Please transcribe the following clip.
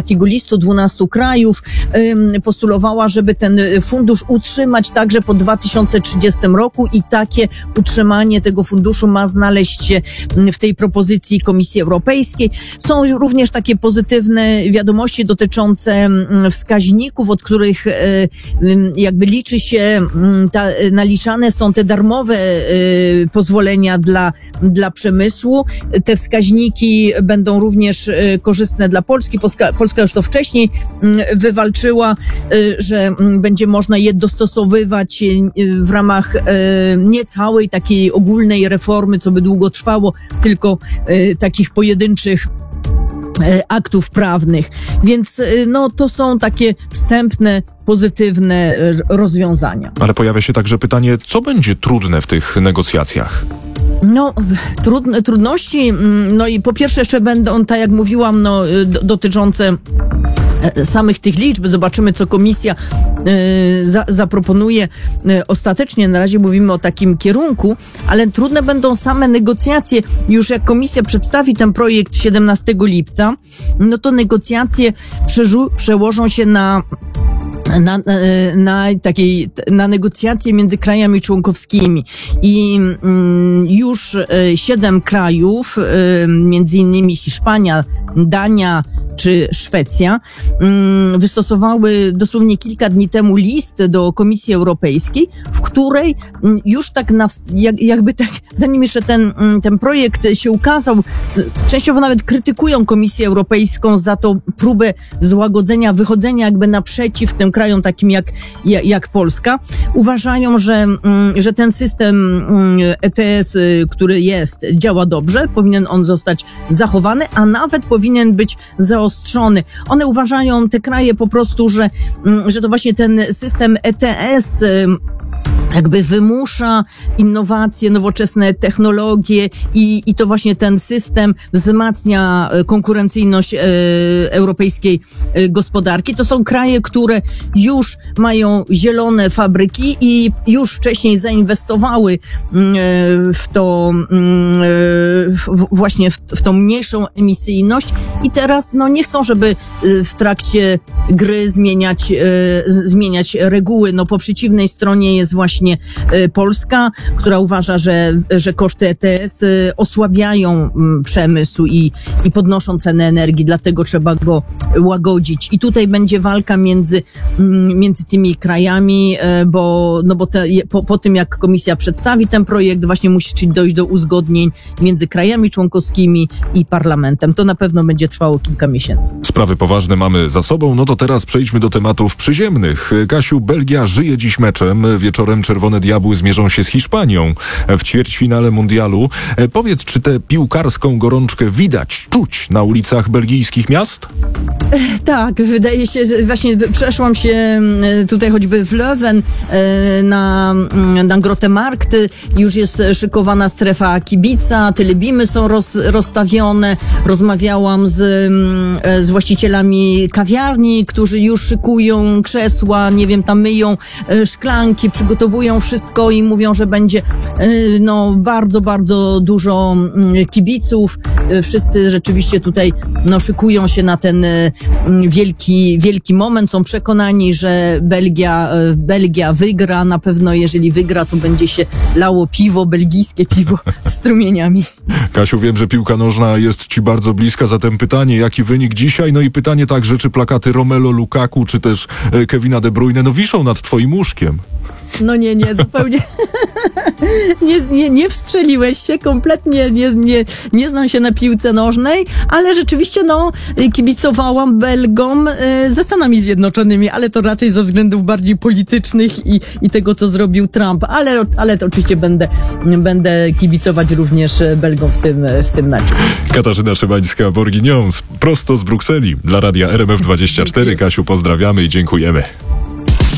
takiego listu 12 krajów postulowała, żeby ten fundusz utrzymać także po 2030 roku i takie utrzymanie tego funduszu ma znaleźć się w tej propozycji Komisji Europejskiej. Są również takie pozytywne wiadomości dotyczące wskaźników, od których jakby liczy się, naliczane są te darmowe pozwolenia dla przemysłu. Te wskaźniki będą również korzystne dla Polski. Polska już to wcześniej wywalczyła, że będzie można je dostosowywać w ramach nie całej takiej ogólnej reformy, co by długo trwało, tylko takich pojedynczych aktów prawnych. Więc to są takie wstępne, pozytywne rozwiązania. Ale pojawia się także pytanie, co będzie trudne w tych negocjacjach? Trudności, i po pierwsze jeszcze będą, tak jak mówiłam, dotyczące samych tych liczb. Zobaczymy, co komisja zaproponuje ostatecznie. Na razie mówimy o takim kierunku, ale trudne będą same negocjacje. Już jak komisja przedstawi ten projekt 17 lipca, to negocjacje przełożą się na negocjacje między krajami członkowskimi i już 7 krajów, między innymi Hiszpania, Dania czy Szwecja, wystosowały dosłownie kilka dni temu list do Komisji Europejskiej, w której już tak zanim jeszcze ten projekt się ukazał, częściowo nawet krytykują Komisję Europejską za tą próbę złagodzenia, wychodzenia jakby naprzeciw tym krajom takim jak Polska. Uważają, że ten system ETS, który działa dobrze, powinien on zostać zachowany, a nawet powinien być zaostrzony. One uważają, te kraje po prostu, że to właśnie ten system ETS jakby wymusza innowacje, nowoczesne technologie i to właśnie ten system wzmacnia konkurencyjność europejskiej gospodarki. To są kraje, które już mają zielone fabryki i już wcześniej zainwestowały w to, właśnie w tą mniejszą emisyjność i teraz nie chcą, żeby w trakcie gry zmieniać reguły. Po przeciwnej stronie jest właśnie Polska, która uważa, że koszty ETS osłabiają przemysł i podnoszą cenę energii, dlatego trzeba go łagodzić. I tutaj będzie walka między tymi krajami, bo po tym, jak komisja przedstawi ten projekt, właśnie musi dojść do uzgodnień między krajami członkowskimi i parlamentem. To na pewno będzie trwało kilka miesięcy. Sprawy poważne mamy za sobą, to teraz przejdźmy do tematów przyziemnych. Kasiu, Belgia żyje dziś meczem. Wieczorem Czerwone Diabły zmierzą się z Hiszpanią w ćwierćfinale mundialu. Powiedz, czy tę piłkarską gorączkę widać, czuć na ulicach belgijskich miast? Tak, wydaje się, że właśnie przeszłam się tutaj choćby w Leuven na Grote Markt. Już jest szykowana strefa kibica, telebimy są rozstawione. Rozmawiałam z właścicielami kawiarni, którzy już szykują krzesła, tam myją szklanki, przygotowują wszystko i mówią, że będzie bardzo, bardzo dużo kibiców. Wszyscy rzeczywiście tutaj szykują się na ten wielki moment. Są przekonani, że Belgia wygra. Na pewno jeżeli wygra, to będzie się lało belgijskie piwo strumieniami. Kasiu, wiem, że piłka nożna jest ci bardzo bliska, zatem pytanie, jaki wynik dzisiaj? I pytanie także, czy plakaty Romelu Lukaku, czy też Kevina De Bruyne wiszą nad twoim łóżkiem? Nie, zupełnie nie wstrzeliłeś się, kompletnie nie znam się na piłce nożnej, ale rzeczywiście kibicowałam Belgom ze Stanami Zjednoczonymi, ale to raczej ze względów bardziej politycznych i tego, co zrobił Trump, ale to oczywiście będę kibicować również Belgom w tym meczu. Katarzyna Szymańska-Bourguignon, prosto z Brukseli dla Radia RMF24. Kasiu, pozdrawiamy i dziękujemy.